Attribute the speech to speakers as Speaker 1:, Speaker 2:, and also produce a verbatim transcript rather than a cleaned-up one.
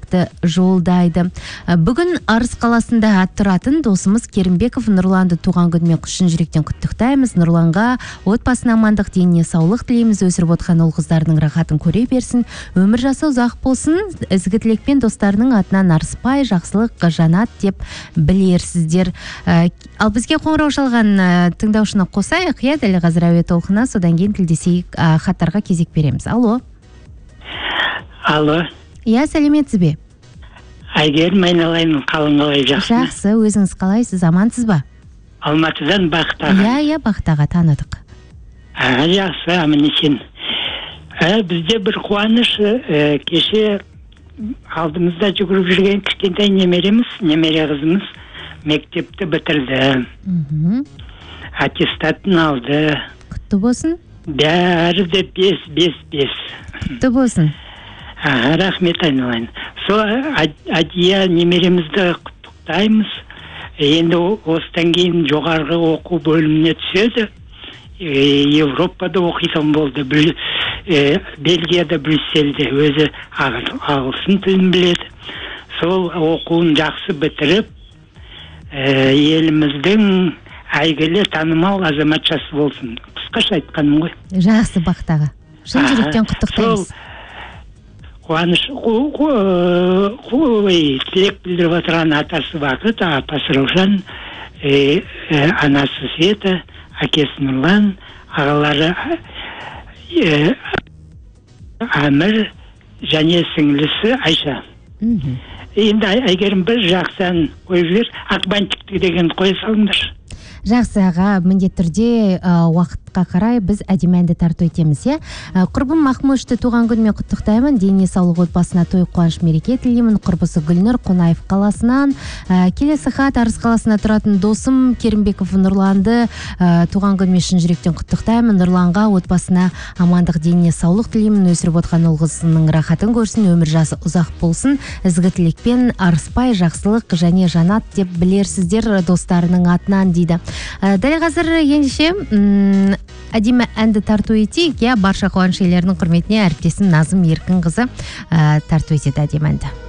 Speaker 1: тілекті жолдайды. Бүгін Арыс қаласында тұратын досымыз Керімбеков Нұрланды туған күнімен шын жүректен құттықтаймыз. Нұрланға отбасына амандық, деніне саулық тілейміз. Өсіріп отқан ұл қыздарының рахатын көре берсін. Өмір жасы ұзақ болсын. Ізгі тілекпен достарының атынан Арыспай, жақсылық, жанат деп білерсіздер. Ал бізге қоңырау шалған тыңдаушыны қосайық, иә, дәл қазір әуе толқына, содан кейін тілдесейік, хаттарға кезек береміз. Алло.
Speaker 2: Алло.
Speaker 1: Иә, сәлеметсіз бе?
Speaker 2: Айгерім, айналайын, қалың қалай, жақсы?
Speaker 1: Жақсы, өзіңіз қалайсыз, амансыз ба?
Speaker 2: Алматыдан Бақтаға.
Speaker 1: Иә, иә, Бақтаға таныдық.
Speaker 2: А, жақсы, амын есен. Ә, бізде бір қуаныш, ә, кеше алдымызда жүгіріп жүрген кішкентай немереміз, немере қызымыз мектепті бітірді.
Speaker 1: Мхм.
Speaker 2: Аттестатын алды.
Speaker 1: Құтты болсын.
Speaker 2: Бәрі де бес, бес, бес.
Speaker 1: Құтты болсын.
Speaker 2: А, рахмет, айналайын. Сол Адия немеремізді құттықтаймыз. Енді осыдан кейін жоғарғы оқу бөліміне түседі. Европада оқитын болды. Бельгияда, Брюссельде өзі ағылшын тілін біледі. Сол оқуын жақсы бітіріп, еліміздің әйгілі танымал азаматшасы болсын. Қысқаша айтқаным ғой.
Speaker 1: Жақсы, Бақтаға. Шын жүректен құттықтаймыз.
Speaker 2: Қуаныш, тілек білдіріп отырған атасы Бақыт, апасы Раушан, анасы Света, әкесі Нұрлан, ағалары Әмір және сіңлісі Айша. Енді Әйгерім бір жақсан қойып жібер, Ақбантикті деген қоя салыңдар.
Speaker 1: Жақсы аға, міндетті түрде уақытқа қарай біз әдемі әнді тарту етеміз, иә. Құрбым Махмұшты туған күнімен құттықтаймын. Дене саулық, отбасына той қуаныш мереке тілеймін. Құрбысы Гүлнұр Қонаев қаласынан. Келесі хат Арыс қаласына тұратын досым Керімбеков Нұрланды туған күнімен шын жүректен құттықтаймын. Нұрланға отбасына амандық, дене саулық тілеймін. Өсіріп отқан ұл қызының рахатын көрсін, өмір жасы ұзақ болсын. Ізгі тілекпен Арыспай, жақсылық және жанат деп білерсіздер достарының атынан дейді. Дәл қазір ендеше әдемі әнді тарту етейік, иә, барша қуаныш иелерінің құрметіне әріптесім Назым Еркін қызы тарту етеді әдемі әнді.